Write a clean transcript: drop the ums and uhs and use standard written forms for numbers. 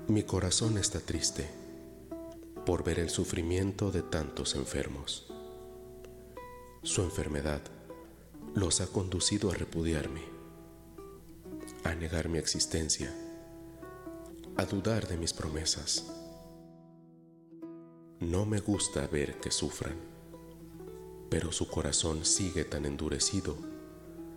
Mi corazón está triste por ver el sufrimiento de tantos enfermos. Su enfermedad los ha conducido a repudiarme, a negar mi existencia, a dudar de mis promesas. No me gusta ver que sufran, pero su corazón sigue tan endurecido